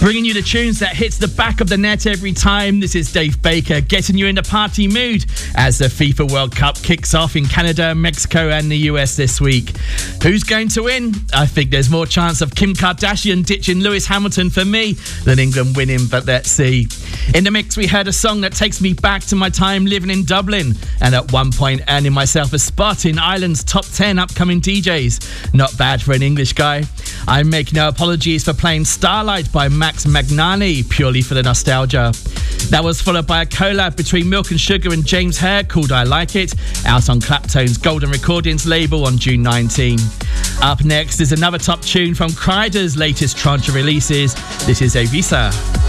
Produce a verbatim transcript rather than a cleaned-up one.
Bringing you the tunes that hits the back of the net every time. This is Dave Baker, getting you in the party mood as the FIFA World Cup kicks off in Canada, Mexico and the U S this week. Who's going to win? I think there's more chance of Kim Kardashian ditching Lewis Hamilton for me than England winning, but let's see. In the mix, we heard a song that takes me back to my time living in Dublin and at one point earning myself a spot in Ireland's top ten upcoming D Js. Not bad for an English guy. I make no apologies for playing Starlight by Max Magnani purely for the nostalgia. That was followed by a collab between Milk and Sugar and James Hare called I Like It, out on Claptone's Golden Recordings label on June nineteenth. Up next is another top tune from Kryder's latest tranche of releases. This is Avisa.